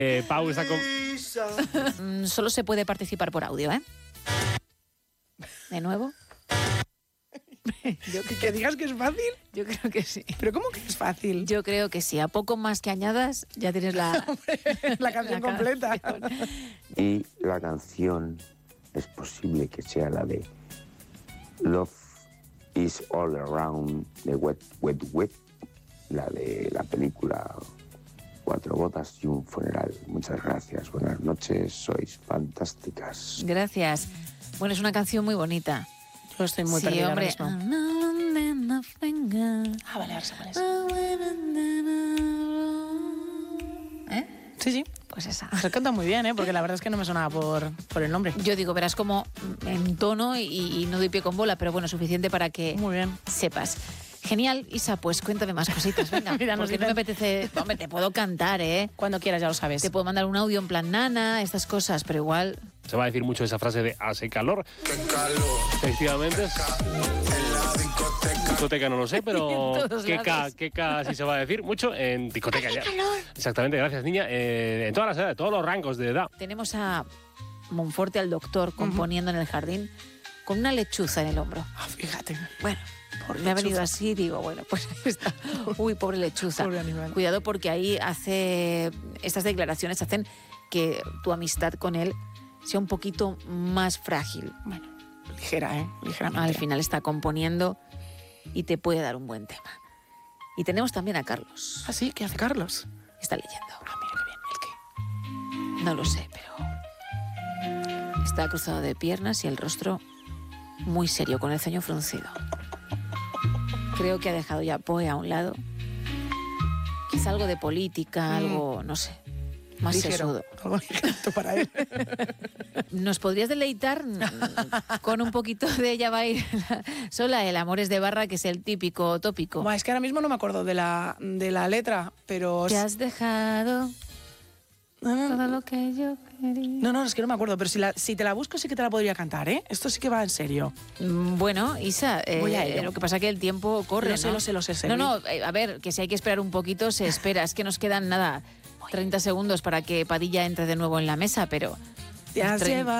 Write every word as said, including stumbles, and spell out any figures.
Eh, Pau está con... Solo se puede participar por audio, ¿eh? ¿De nuevo? Yo, que digas que es fácil. Yo creo que sí. ¿Pero cómo que es fácil? Yo creo que sí. A poco más que añadas, ya tienes la, la canción la completa. Canción. Y la canción es posible que sea la de Love is All Around de Wet, Wet, Wet, la de la película Cuatro bodas y un funeral. Muchas gracias, buenas noches, sois fantásticas. Gracias. Bueno, es una canción muy bonita. Yo estoy muy Sí, perdida hombre. ahora mismo. Ah, vale, ahora sé cuál es. ¿Eh? Sí, sí. Pues esa. Se canta muy bien, ¿eh? Porque la verdad es que no me sonaba por, por el nombre. Yo digo, verás como en tono y, y no doy pie con bola, pero bueno, suficiente para que Muy bien. sepas. Genial, Isa, pues cuéntame más cositas, venga, Mira, nos porque no me dicen- apetece... Hombre, te puedo cantar, ¿eh? Cuando quieras, ya lo sabes. Te puedo mandar un audio en plan nana, estas cosas, pero igual... Se va a decir mucho esa frase de hace calor. Efectivamente. es- Discoteca no lo sé, pero En todos qué ca, lados. qué ca sí se va a decir mucho en discoteca ya. Exactamente, gracias niña. Eh, en todas las edades, todos los rangos de edad. Tenemos a Monforte, al doctor, componiendo en el jardín, con una lechuza en el hombro. Ah, fíjate. Bueno, me ha venido así, digo, bueno, pues ahí está. Uy, pobre lechuza. Pobre animal. Cuidado porque ahí hace... Estas declaraciones hacen que tu amistad con él sea un poquito más frágil. Bueno, ligera, ¿eh? Ligeramente. Al final está componiendo y te puede dar un buen tema. Y tenemos también a Carlos. ¿Ah, sí? ¿Qué hace Carlos? Está leyendo. Ah, mira qué bien. ¿El qué? No lo sé, pero está cruzado de piernas y el rostro muy serio, con el ceño fruncido. Creo que ha dejado ya Poe a un lado. Quizá algo de política, algo, no sé, más Ligero. sesudo. Algo ligerito para él. ¿Nos podrías deleitar con un poquito de ella va a ir sola? El Amores de Barra, que es el típico tópico. Buah, es que ahora mismo no me acuerdo de la, de la letra, pero... Te has dejado todo lo que yo quería. No, no, es que no me acuerdo, pero si, la, si te la busco sí que te la podría cantar, ¿eh? Esto sí que va en serio. Mm, Bueno, Isa, eh, Voy a ello. lo que pasa es que el tiempo corre, Lo sé, ¿no? lo sé, lo sé, No, Servi. no, eh, a ver, que si hay que esperar un poquito, se espera. Es que nos quedan, nada, treinta segundos para que Padilla entre de nuevo en la mesa, pero... Te has Trein- llevado